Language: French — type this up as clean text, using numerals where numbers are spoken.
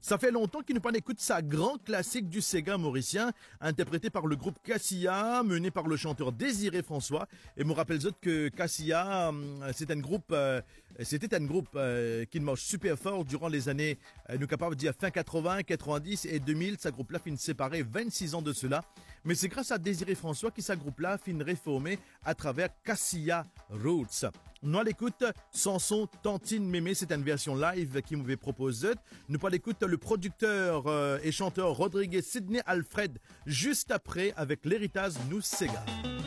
Ça fait longtemps qu'il nous pas écoute sa grand classique du Sega mauricien, interprété par le groupe Cassia, mené par le chanteur Désiré François. Et me rappelle que Cassia, c'était un groupe qui marche super fort durant les années, nous capables de dire fin 80, 90 et 2000. Ce groupe-là fin séparé 26 ans de cela. Mais c'est grâce à Désiré François que ce groupe-là fin réformé à travers Cassia Roots. Nous à l'écoute, chanson Tantine Mémé, c'est une version live qui m'avait proposé. Nous pas l'écoute le producteur et chanteur Rodriguez Sidney Alfred juste après avec l'héritage Nous Sega.